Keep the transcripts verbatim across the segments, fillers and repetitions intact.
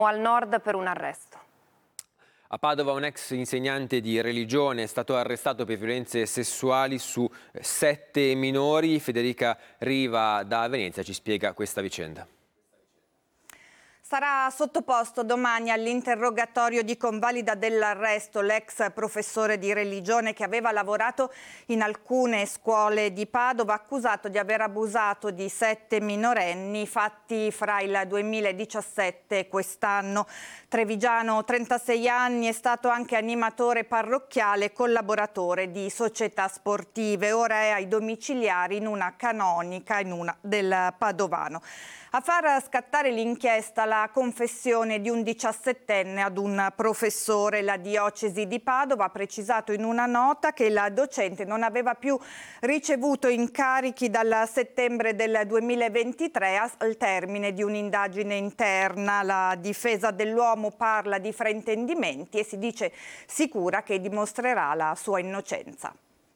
Al nord per un arresto. A Padova un ex insegnante di religione è stato arrestato per violenze sessuali su sette minori. Federica Riva da Venezia ci spiega questa vicenda. Sarà sottoposto domani all'interrogatorio di convalida dell'arresto l'ex professore di religione che aveva lavorato in alcune scuole di Padova, accusato di aver abusato di sette minorenni fatti fra il duemiladiciassette e quest'anno. Trevigiano, trentasei anni, è stato anche animatore parrocchiale e collaboratore di società sportive. Ora è ai domiciliari in una canonica in una del Padovano. A far scattare l'inchiesta la confessione di un diciassettenne ad un professore. La diocesi di Padova ha precisato in una nota che il docente non aveva più ricevuto incarichi dal settembre del duemilaventitré al termine di un'indagine interna. La difesa dell'uomo parla di fraintendimenti e si dice sicura che dimostrerà la sua innocenza.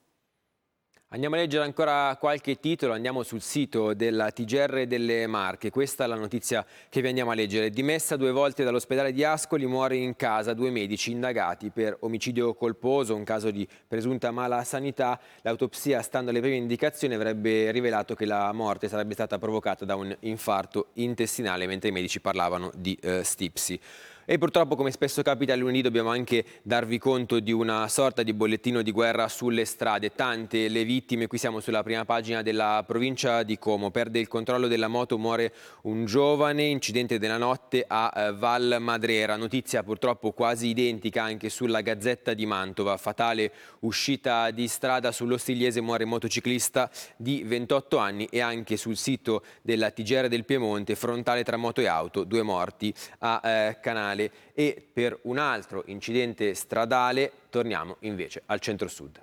Andiamo a leggere ancora qualche titolo, andiamo sul sito della T G R delle Marche. Questa è la notizia che vi andiamo a leggere. Dimessa due volte dall'ospedale di Ascoli, muore in casa due medici indagati per omicidio colposo, un caso di presunta malasanità. L'autopsia, stando alle prime indicazioni, avrebbe rivelato che la morte sarebbe stata provocata da un infarto intestinale, mentre i medici parlavano di eh, stipsi. E purtroppo, come spesso capita a lunedì, dobbiamo anche darvi conto di una sorta di bollettino di guerra sulle strade. Tante le vittime, qui siamo sulla prima pagina della provincia di Como. Perde il controllo della moto, muore un giovane, incidente della notte a Val Madrera. Notizia purtroppo quasi identica anche sulla Gazzetta di Mantova. Fatale uscita di strada sull'Ostigliese, muore motociclista di ventotto anni. E anche sul sito della T G R del Piemonte, frontale tra moto e auto, due morti a eh, Canale. E per un altro incidente stradale torniamo invece al centro-sud.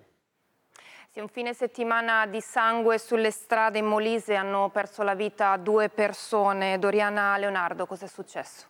Sì, un fine settimana di sangue sulle strade in Molise, hanno perso la vita due persone. Doriana Leonardo, cos'è successo?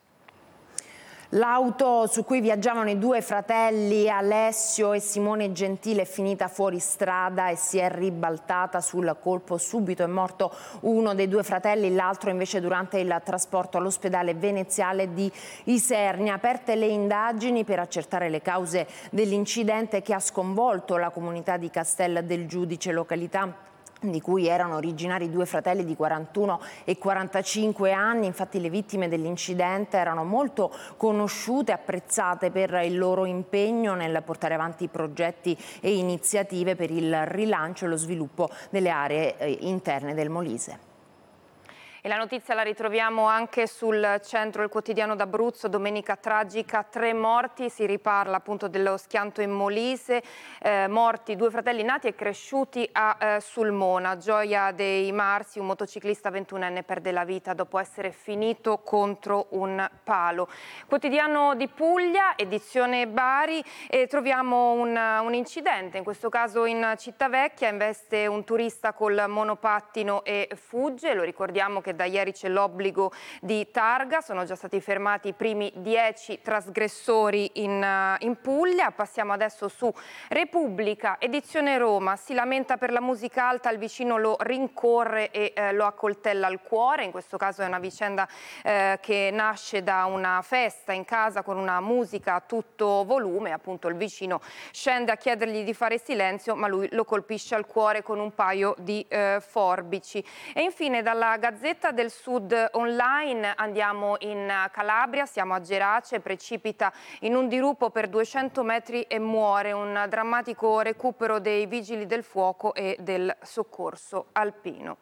L'auto su cui viaggiavano i due fratelli Alessio e Simone Gentile è finita fuori strada e si è ribaltata sul colpo. Subito è morto uno dei due fratelli, l'altro invece durante il trasporto all'ospedale veneziale di Isernia. Aperte le indagini per accertare le cause dell'incidente che ha sconvolto la comunità di Castel del Giudice, località di cui erano originari due fratelli di quarantuno e quarantacinque anni. Infatti le vittime dell'incidente erano molto conosciute e apprezzate per il loro impegno nel portare avanti progetti e iniziative per il rilancio e lo sviluppo delle aree interne del Molise. E la notizia la ritroviamo anche sul Centro, il Quotidiano d'Abruzzo. Domenica tragica, tre morti, si riparla appunto dello schianto in Molise, eh, morti due fratelli nati e cresciuti a eh, Sulmona. Gioia dei Marsi, un motociclista ventunenne perde la vita dopo essere finito contro un palo. Quotidiano di Puglia, edizione Bari, e troviamo un, un incidente, in questo caso in Cittavecchia, investe un turista col monopattino e fugge. Lo ricordiamo che da ieri c'è l'obbligo di targa, sono già stati fermati i primi dieci trasgressori in, in Puglia. Passiamo adesso su Repubblica, edizione Roma, si lamenta per la musica alta, il vicino lo rincorre e eh, lo accoltella al cuore. In questo caso è una vicenda eh, che nasce da una festa in casa con una musica a tutto volume, appunto il vicino scende a chiedergli di fare silenzio, ma lui lo colpisce al cuore con un paio di eh, forbici. E infine dalla Gazzetta del Sud Online andiamo in Calabria, siamo a Gerace, precipita in un dirupo per duecento metri e muore, un drammatico recupero dei vigili del fuoco e del soccorso alpino.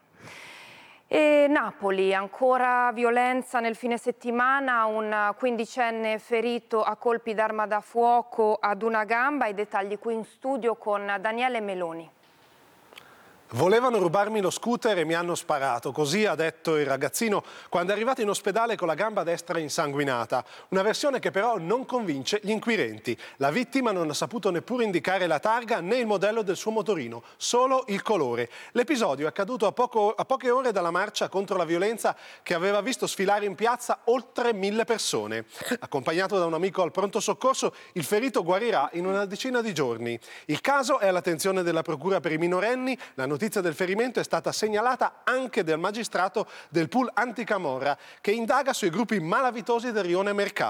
E Napoli, ancora violenza nel fine settimana, un quindicenne ferito a colpi d'arma da fuoco ad una gamba. I dettagli qui in studio con Daniele Meloni. Volevano rubarmi lo scooter e mi hanno sparato, così ha detto il ragazzino quando è arrivato in ospedale con la gamba destra insanguinata. Una versione che però non convince gli inquirenti. La vittima non ha saputo neppure indicare la targa né il modello del suo motorino, solo il colore. L'episodio è accaduto a, poco, a poche ore dalla marcia contro la violenza che aveva visto sfilare in piazza oltre mille persone. Accompagnato da un amico al pronto soccorso, il ferito guarirà in una decina di giorni. Il caso è all'attenzione della Procura per i minorenni. La notizia notizia del ferimento è stata segnalata anche dal magistrato del pool anticamorra che indaga sui gruppi malavitosi del rione Mercato.